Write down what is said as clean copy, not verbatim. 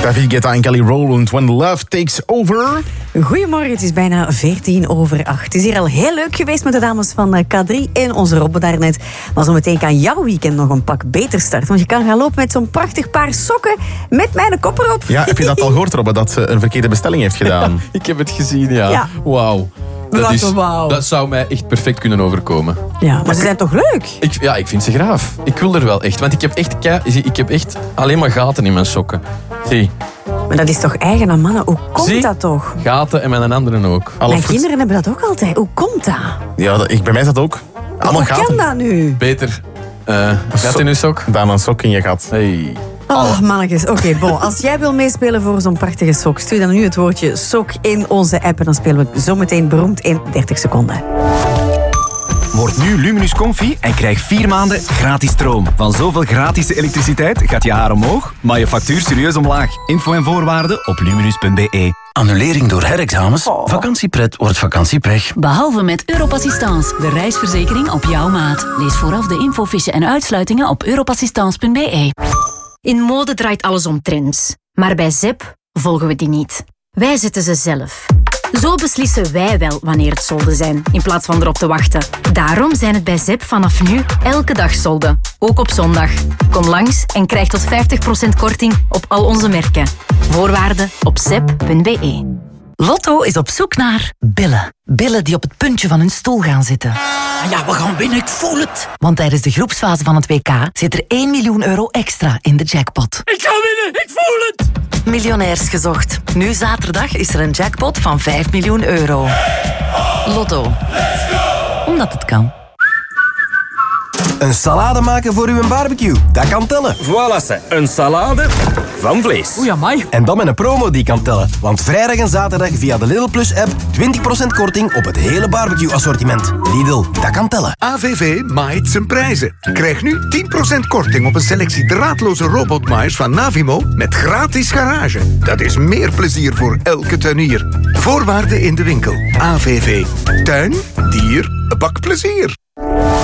David Guetta en Kelly Rowland, When Love Takes Over. Goedemorgen, het is bijna 8:14. Het is hier al heel leuk geweest met de dames van K3 en onze Robbe daarnet. Maar zometeen kan jouw weekend nog een pak beter starten. Want je kan gaan lopen met zo'n prachtig paar sokken met mijn kop erop. Ja, heb je dat al gehoord, Robbe, dat ze een verkeerde bestelling heeft gedaan? Ik heb het gezien, ja. Wauw. Dat zou mij echt perfect kunnen overkomen. Ja, maar ze zijn toch leuk? Ik vind ze graaf. Ik wil er wel echt. Want ik heb echt alleen maar gaten in mijn sokken. Zie. Maar dat is toch eigen aan mannen? Hoe komt dat toch? Gaten en mijn anderen ook. Mijn kinderen hebben dat ook altijd. Hoe komt dat? Ja, bij mij is dat ook. Hoe kan dat nu? Beter. Gat in uw sok? Dan een sok in je gat. Hey. Oh, mannetjes. Oké, bon. Als jij wil meespelen voor zo'n prachtige sok, stuur dan nu het woordje sok in onze app en dan spelen we zometeen beroemd in 30 seconden. Word nu Luminus Comfy en krijg 4 maanden gratis stroom. Van zoveel gratis elektriciteit gaat je haar omhoog, maar je factuur serieus omlaag. Info en voorwaarden op luminus.be. Annulering door herexamens? Vakantiepret wordt vakantiepech. Behalve met Europassistance, de reisverzekering op jouw maat. Lees vooraf de infofiche en uitsluitingen op europassistance.be. In mode draait alles om trends. Maar bij ZEP volgen we die niet. Wij zetten ze zelf. Zo beslissen wij wel wanneer het solden zijn, in plaats van erop te wachten. Daarom zijn het bij ZEP vanaf nu elke dag solden. Ook op zondag. Kom langs en krijg tot 50% korting op al onze merken. Voorwaarden op zep.be. Lotto is op zoek naar billen. Billen die op het puntje van hun stoel gaan zitten. Ja, we gaan winnen, ik voel het. Want tijdens de groepsfase van het WK zit er 1 miljoen euro extra in de jackpot. Ik ga winnen, ik voel het. Miljonairs gezocht. Nu zaterdag is er een jackpot van 5 miljoen euro. Lotto. Omdat het kan. Een salade maken voor uw barbecue, dat kan tellen. Voilà, een salade van vlees. Oei, amai. En dan met een promo die kan tellen. Want vrijdag en zaterdag via de Lidl Plus app 20% korting op het hele barbecue assortiment. Lidl, dat kan tellen. AVV maait zijn prijzen. Krijg nu 10% korting op een selectie draadloze robotmaaiers van Navimo met gratis garage. Dat is meer plezier voor elke tuinier. Voorwaarden in de winkel. AVV. Tuin, dier, bakplezier.